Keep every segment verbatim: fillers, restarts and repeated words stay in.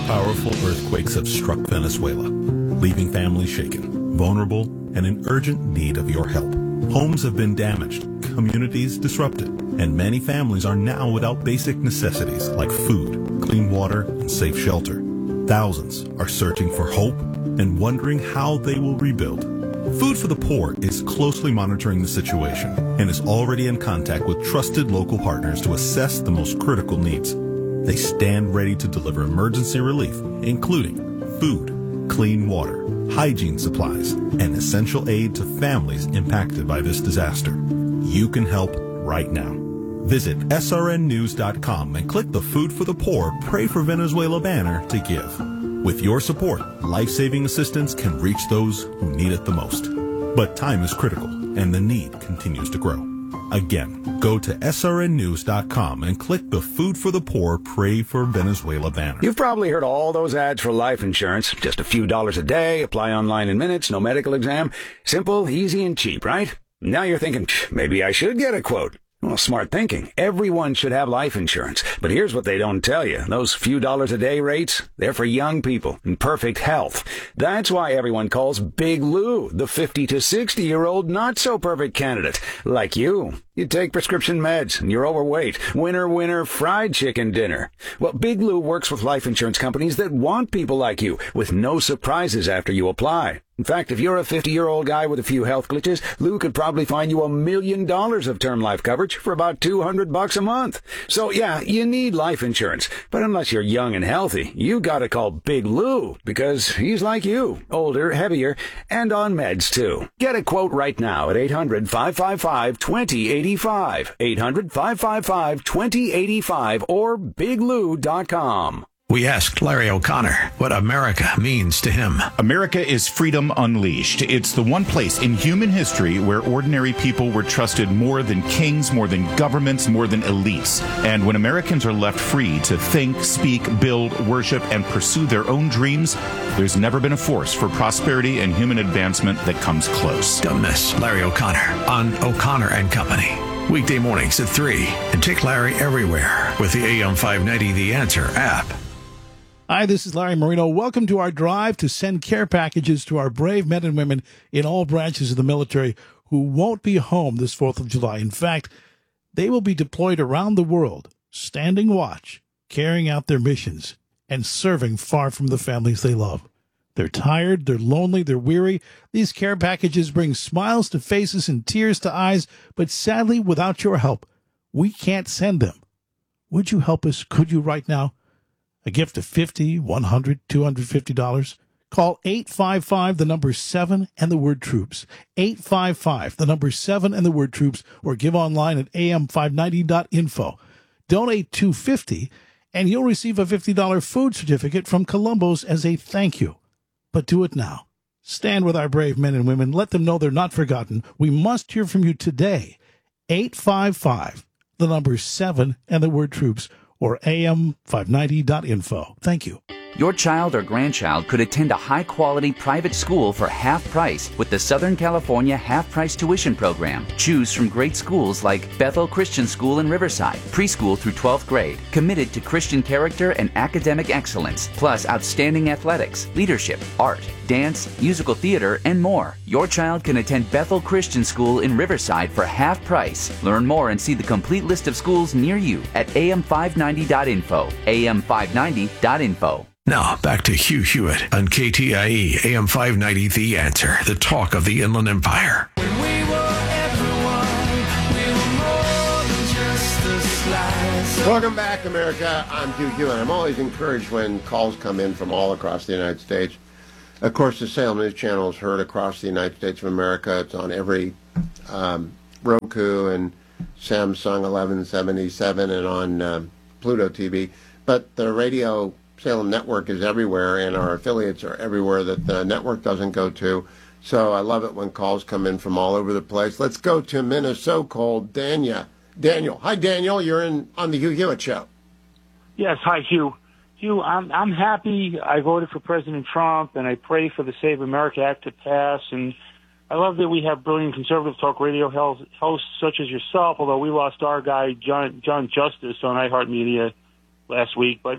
Powerful earthquakes have struck Venezuela, leaving families shaken, vulnerable, and in urgent need of your help. Homes have been damaged, communities disrupted, and many families are now without basic necessities like food, clean water, and safe shelter. Thousands are searching for hope and wondering how they will rebuild. Food for the Poor is closely monitoring the situation and is already in contact with trusted local partners to assess the most critical needs. They stand ready to deliver emergency relief, including food, clean water, hygiene supplies, and essential aid to families impacted by this disaster. You can help right now. Visit S R N news dot com and click the Food for the Poor Pray for Venezuela banner to give. With your support, life-saving assistance can reach those who need it the most. But time is critical, and the need continues to grow. Again, go to S R N news dot com and click the Food for the Poor Pray for Venezuela banner. You've probably heard all those ads for life insurance. Just a few dollars a day, apply online in minutes, no medical exam. Simple, easy, and cheap, right? Now you're thinking, maybe I should get a quote. Well, smart thinking. Everyone should have life insurance. But here's what they don't tell you. Those few dollars a day rates, they're for young people in perfect health. That's why everyone calls Big Lou the fifty to sixty-year-old not-so-perfect candidate. Like you. You take prescription meds, and you're overweight. Winner, winner, fried chicken dinner. Well, Big Lou works with life insurance companies that want people like you, with no surprises after you apply. In fact, if you're a fifty-year-old guy with a few health glitches, Lou could probably find you a million dollars of term life coverage for about two hundred bucks a month. So, yeah, you need life insurance. But unless you're young and healthy, you gotta call Big Lou, because he's like you, older, heavier, and on meds, too. Get a quote right now at eight hundred, five five five, two zero eight five, eight hundred, five five five, two zero eight five, or big lou dot com. We asked Larry O'Connor what America means to him. America is freedom unleashed. It's the one place in human history where ordinary people were trusted more than kings, more than governments, more than elites. And when Americans are left free to think, speak, build, worship, and pursue their own dreams, there's never been a force for prosperity and human advancement that comes close. Don't miss Larry O'Connor on O'Connor and Company. Weekday mornings at three. And take Larry everywhere with the A M five ninety The Answer app. Hi, this is Larry Marino. Welcome to our drive to send care packages to our brave men and women in all branches of the military who won't be home this fourth of July. In fact, they will be deployed around the world, standing watch, carrying out their missions, and serving far from the families they love. They're tired, they're lonely, they're weary. These care packages bring smiles to faces and tears to eyes, but sadly, without your help, we can't send them. Would you help us? Could you right now? A gift of fifty dollars, one hundred dollars, two hundred fifty dollars. Call eight five five, the number seven, and the word troops. eight five five, the number seven, and the word troops, or give online at A M five ninety dot info. Donate two hundred fifty dollars, and you'll receive a fifty dollars food certificate from Columbo's as a thank you. But do it now. Stand with our brave men and women. Let them know they're not forgotten. We must hear from you today. eight five five, the number seven, and the word troops, or A M five ninety dot info. Thank you. Your child or grandchild could attend a high-quality private school for half price with the Southern California half-price tuition program. Choose from great schools like Bethel Christian School in Riverside, preschool through twelfth grade, committed to Christian character and academic excellence, plus outstanding athletics, leadership, art, dance, musical theater, and more. Your child can attend Bethel Christian School in Riverside for half price. Learn more and see the complete list of schools near you at A M five ninety dot info. A M five ninety dot info. Now, back to Hugh Hewitt on K T I E, A M five ninety, The Answer, the talk of the Inland Empire. When we were everyone, we were more than just a slice. Welcome back, America. I'm Hugh Hewitt. I'm always encouraged when calls come in from all across the United States. Of course, the Salem News Channel is heard across the United States of America. It's on every um, Roku and Samsung eleven seventy-seven and on um, Pluto T V. But the radio Salem network is everywhere, and our affiliates are everywhere that the network doesn't go to. So I love it when calls come in from all over the place. Let's go to Minnesota. Called Daniel. Daniel. Hi, Daniel. You're in on the Hugh Hewitt Show. Yes. Hi, Hugh. Hugh, I'm I'm happy. I voted for President Trump, and I pray for the Save America Act to pass. And I love that we have brilliant conservative talk radio hosts such as yourself. Although we lost our guy John John Justice on iHeartMedia last week, but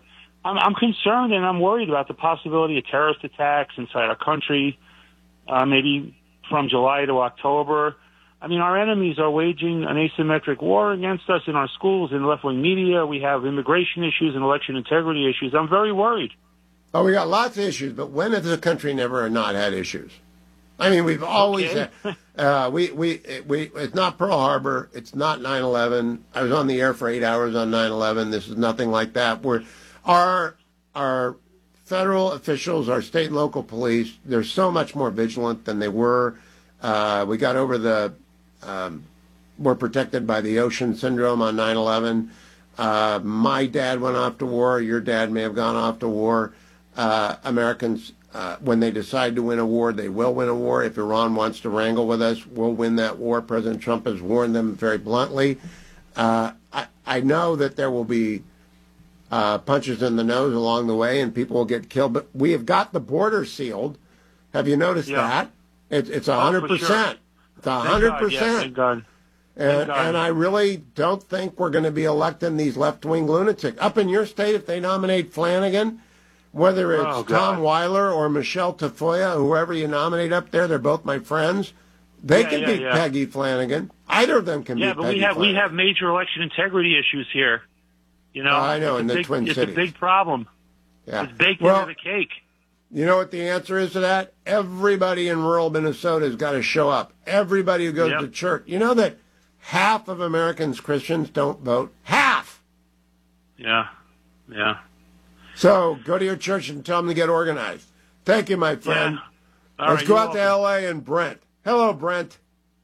I'm, I'm concerned and I'm worried about the possibility of terrorist attacks inside our country, uh, maybe from July to October. I mean, our enemies are waging an asymmetric war against us in our schools, in left-wing media. We have immigration issues and election integrity issues. I'm very worried. Oh, we got lots of issues, but when has the country never not had issues? I mean, we've always Okay. had, uh, we, we, we, it's not Pearl Harbor. It's not nine eleven. I was on the air for eight hours on nine eleven. This is nothing like that. We're, our, our federal officials, our state and local police, they're so much more vigilant than they were. Uh, we got over the, um, we're protected by the ocean syndrome on nine eleven. Uh, my dad went off to war. Your dad may have gone off to war. Uh, Americans, uh, when they decide to win a war, they will win a war. If Iran wants to wrangle with us, we'll win that war. President Trump has warned them very bluntly. Uh, I, I know that there will be uh, punches in the nose along the way and people will get killed, but we have got the border sealed. Have you noticed Yeah. that? It, it's one Oh, hundred for sure. percent. It's Thank one hundred God, yeah, percent. thank God. And, God. and I really don't think we're going to be electing these left-wing lunatics. Up in your state, if they nominate Flanagan, whether it's Oh, God. Tom Weiler or Michelle Tafoya, whoever you nominate up there, they're both my friends. They Yeah, can yeah, beat yeah. Peggy Flanagan. Either of them can Yeah, beat but Peggy we have we Flanagan. have major election integrity issues here. You know, Oh, I know, it's in a the big, Twin it's Cities. a big problem. Yeah. It's baked Well, into the cake. you know what the answer is to that? Everybody in rural Minnesota has got to show up. Everybody who goes Yep. to church. You know that half of Americans, Christians, don't vote? Half! Yeah, yeah. So go to your church and tell them to get organized. Thank you, my friend. All Let's right, go you're out to welcome. L A and Brent. Hello, Brent.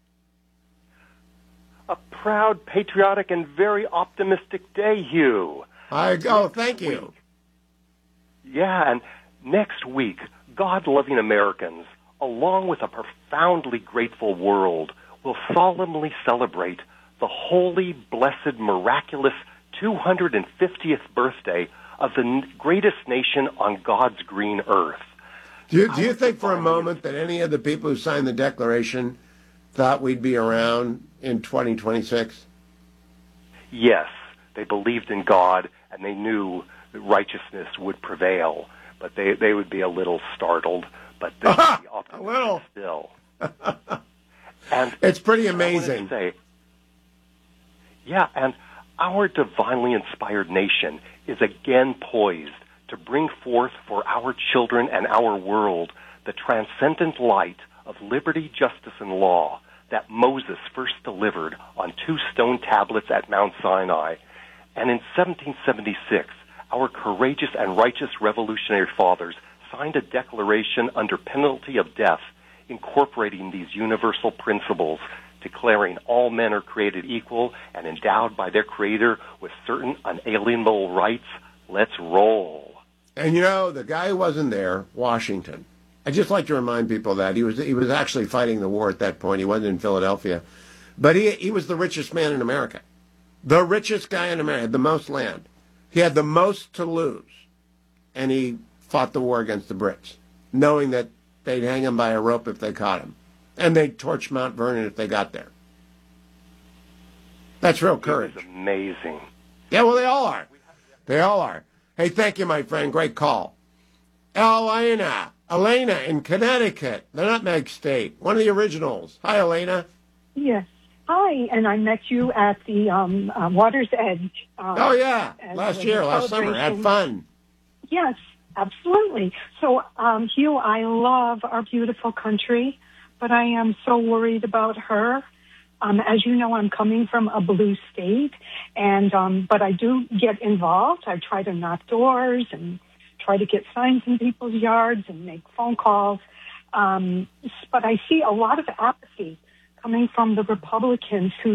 A proud, patriotic, and very optimistic day, Hugh. I oh, thank you. Yeah, and next week, God-loving Americans, along with a profoundly grateful world, will solemnly celebrate the holy, blessed, miraculous two hundred fiftieth birthday of the n- greatest nation on God's green earth. Do you, do you think for a moment that any of the people who signed the Declaration thought we'd be around in twenty twenty-six? Yes, they believed in God, and they knew that righteousness would prevail, but they, they would be a little startled, but they would be A optimistic little. still. And It's pretty I wanna amazing. say, yeah, and our divinely inspired nation is again poised to bring forth for our children and our world the transcendent light of liberty, justice, and law that Moses first delivered on two stone tablets at Mount Sinai. And in seventeen seventy-six, our courageous and righteous revolutionary fathers signed a declaration under penalty of death incorporating these universal principles, declaring all men are created equal and endowed by their Creator with certain unalienable rights. Let's roll. And you know, the guy who wasn't there, Washington, I just like to remind people that he was he was actually fighting the war at that point. He wasn't in Philadelphia. But he he was the richest man in America. The richest guy in America, had the most land. He had the most to lose. And he fought the war against the Brits, knowing that they'd hang him by a rope if they caught him. And they'd torch Mount Vernon if they got there. That's real courage. It was amazing. Yeah, well, they all are. They all are. Hey, thank you, my friend. Great call. Elena. Elena in Connecticut, the Nutmeg State, one of the originals. Hi, Elena. Yes. Hi, and I met you at the um, uh, Water's Edge. Um, Oh, yeah. as Last a year, last summer. Had celebration. fun. Yes, absolutely. So, um, Hugh, I love our beautiful country, but I am so worried about her. Um, as you know, I'm coming from a blue state, and um, but I do get involved. I try to knock doors and try to get signs in people's yards and make phone calls. Um, but I see a lot of apathy coming from the Republicans who